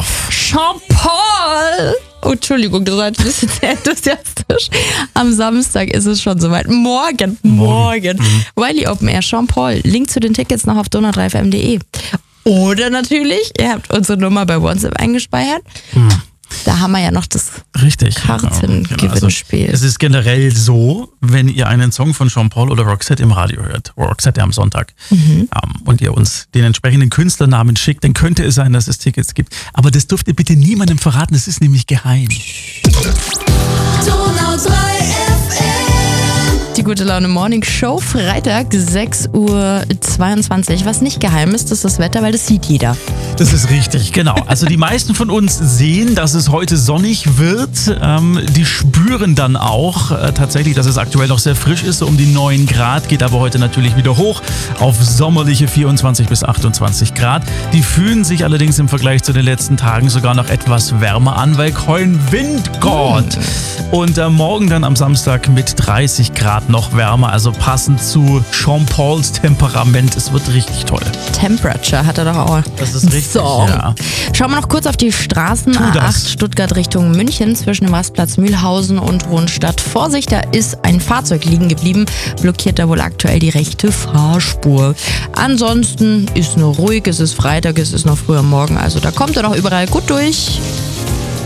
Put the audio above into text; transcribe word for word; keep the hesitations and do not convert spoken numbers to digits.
drauf. Jean-Paul! Oh, Entschuldigung, du seid ein bisschen sehr enthusiastisch. Am Samstag ist es schon soweit. Morgen, morgen. Mhm. Wiley Open Air, Jean-Paul. Link zu den Tickets noch auf donau drei f m punkt de. Oder natürlich, ihr habt unsere Nummer bei WhatsApp eingespeichert. Mhm. Da haben wir ja noch das Richtig, Kartengewinnspiel. Genau. Also, es ist generell so, wenn ihr einen Song von Jean-Paul oder Roxette im Radio hört, Roxette am Sonntag, mhm. ähm, und ihr uns den entsprechenden Künstlernamen schickt, dann könnte es sein, dass es Tickets gibt. Aber das dürft ihr bitte niemandem verraten, das ist nämlich geheim. donau drei F M. Die Gute Laune Morning Show, Freitag, sechs Uhr zweiundzwanzig. Was nicht geheim ist, ist das Wetter, weil das sieht jeder. Das ist richtig, genau. Also die meisten von uns sehen, dass es heute sonnig wird. Ähm, die spüren dann auch äh, tatsächlich, dass es aktuell noch sehr frisch ist, so um die neun Grad, geht aber heute natürlich wieder hoch auf sommerliche vierundzwanzig bis achtundzwanzig Grad. Die fühlen sich allerdings im Vergleich zu den letzten Tagen sogar noch etwas wärmer an, weil kein Wind kommt. Und äh, morgen dann am Samstag mit dreißig Grad noch wärmer, also passend zu Jean-Pauls Temperament. Es wird richtig toll. Temperature hat er doch auch. Das ist richtig, so. ja. Schauen wir noch kurz auf die Straßen. A acht Stuttgart Richtung München zwischen dem Rastplatz Mühlhausen und Hohenstadt. Vorsicht, da ist ein Fahrzeug liegen geblieben. Blockiert da wohl aktuell die rechte Fahrspur. Ansonsten ist nur ruhig, es ist Freitag, es ist noch früh am Morgen. Also da kommt er doch überall gut durch.